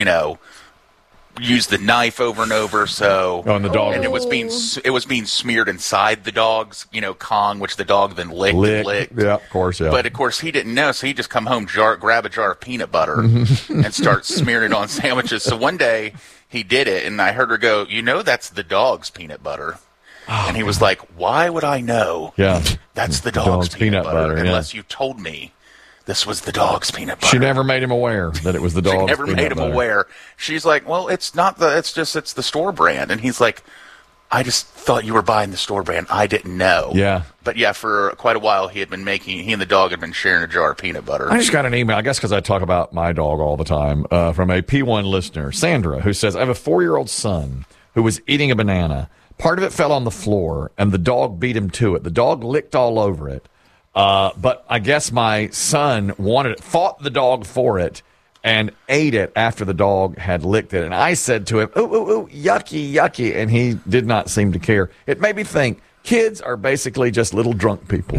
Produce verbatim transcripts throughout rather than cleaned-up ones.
you know, use the knife over and over. So, oh, and the dog, and it was being it was being smeared inside the dog's, you know, Kong, which the dog then licked. Lick. And licked. Yeah, of course, yeah. But of course, he didn't know, so he just come home, jar, grab a jar of peanut butter, and start smearing it on sandwiches. So one day he did it, and I heard her go, "You know, that's the dog's peanut butter." Oh, and he was like, "Why would I know? Yeah, that's the dog's, dog's peanut, peanut butter, butter unless yeah. you told me." This was the dog's peanut butter. She never made him aware that it was the dog's peanut butter. She never made him butter. aware. She's like, well, it's not the, it's just, it's the store brand. And he's like, I just thought you were buying the store brand. I didn't know. Yeah. But yeah, for quite a while, he had been making, he and the dog had been sharing a jar of peanut butter. I just got an email, I guess because I talk about my dog all the time, uh, from a P one listener, Sandra, who says, I have a four-year-old son who was eating a banana. Part of it fell on the floor, and the dog beat him to it. The dog licked all over it. Uh, but I guess my son wanted it, fought the dog for it, and ate it after the dog had licked it. And I said to him, ooh, ooh, ooh, yucky, yucky. And he did not seem to care. It made me think, kids are basically just little drunk people.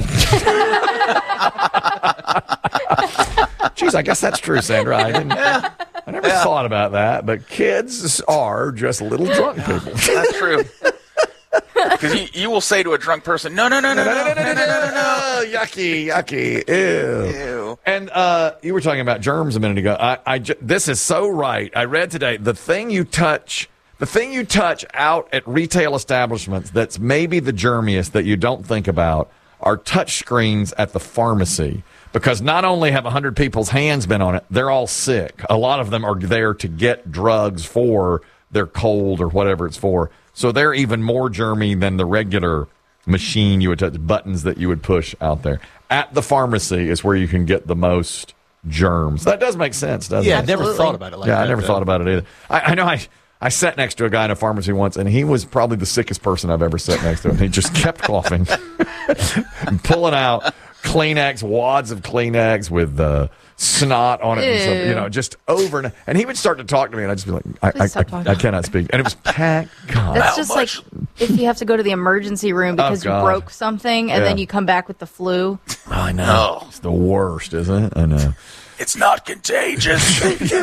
Jeez, I guess that's true, Sandra. I didn't. Yeah. I never yeah. thought about that. But kids are just little drunk people. That's true. Because you, you will say to a drunk person, no, no, no, no, no, no, no, no, no, no, no, no. Yucky, yucky, ew. Ew. And uh, you were talking about germs a minute ago. I, I, this is so right. I read today, the thing you touch, the thing you touch out at retail establishments that's maybe the germiest that you don't think about are touch screens at the pharmacy. Because not only have one hundred people's hands been on it, they're all sick. A lot of them are there to get drugs for their cold or whatever it's for. So they're even more germy than the regular machine you would touch, buttons that you would push out there. At the pharmacy is where you can get the most germs. That does make sense, doesn't yeah, it? Yeah, I never thought about it like yeah, that. Yeah, I never though. thought about it either. I, I know I, I sat next to a guy in a pharmacy once, and he was probably the sickest person I've ever sat next to. And he just kept coughing and pulling out Kleenex, wads of Kleenex with uh, snot on it, and some, you know, just over and and he would start to talk to me, and I'd just be like, I, I, I, I cannot speak, and it was packed. God, that's just like if you have to go to the emergency room because oh, you broke something, and yeah. then you come back with the flu. Oh, I know, oh. It's the worst, isn't it? I know. It's not contagious.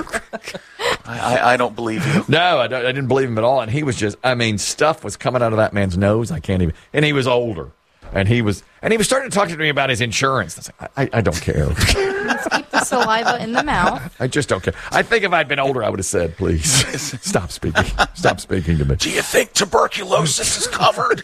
I, I, I don't believe you. No, I, don't, I didn't believe him at all, and he was just, I mean, stuff was coming out of that man's nose. I can't even, and he was older. And he was, and he was starting to talk to me about his insurance. I was like, I, I don't care. Let's keep the saliva in the mouth. I just don't care. I think if I'd been older, I would have said, "Please stop speaking. Stop speaking to me." Do you think tuberculosis is covered?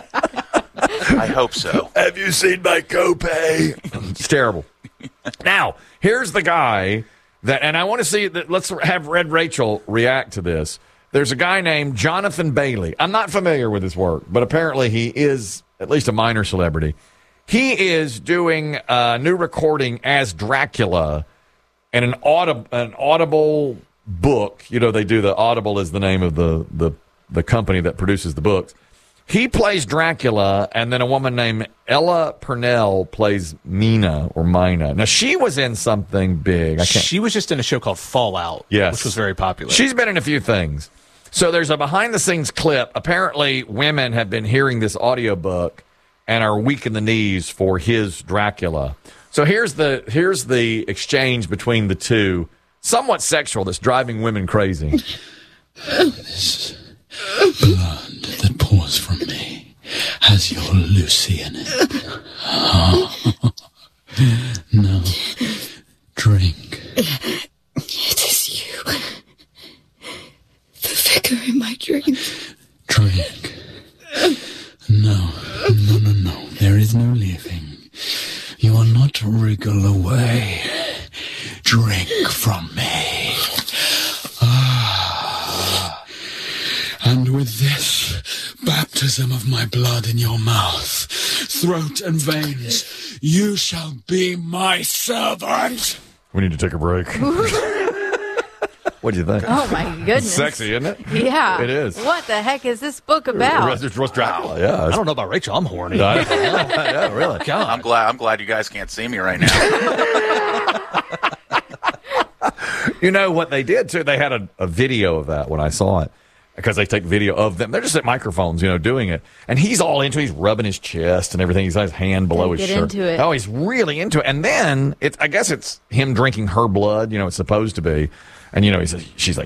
I hope so. Have you seen my copay? It's terrible. Now, here's the guy that, and I want to see that. Let's have Red Rachel react to this. There's a guy named Jonathan Bailey. I'm not familiar with his work, but apparently he is at least a minor celebrity. He is doing a new recording as Dracula and an audib- an Audible book. You know, they do the Audible is the name of the, the, the company that produces the books. He plays Dracula, and then a woman named Ella Purnell plays Mina or Mina. Now, she was in something big. I can't. She was just in a show called Fallout, yes. which was very popular. She's been in a few things. So there's a behind-the-scenes clip. Apparently, women have been hearing this audiobook and are weak in the knees for his Dracula. So here's the here's the exchange between the two. Somewhat sexual, that's driving women crazy. This blood that pours from me has your Lucy in it. Oh. No. Drink. It is you. The vicar in my dreams. Drink. No. No, no, no. There is no leaving. You are not to wriggle away. Drink from me. Ah. And with this baptism of my blood in your mouth, throat and veins, you shall be my servant. We need to take a break. What do you think? Oh, my goodness. It's sexy, isn't it? Yeah. It is. What the heck is this book about? It's Roast Dracula, yeah. I don't know about Rachel. I'm horny. Yeah, really. God. I'm glad. I'm glad you guys can't see me right now. You know what they did, too? They had a, a video of that when I saw it. Because they take video of them. They're just at microphones, you know, doing it. And he's all into it. He's rubbing his chest and everything. He's got his hand below his Get shirt. into it. Oh, he's really into it. And then, it's, I guess it's him drinking her blood. You know, it's supposed to be. And, you know, he says, she's like,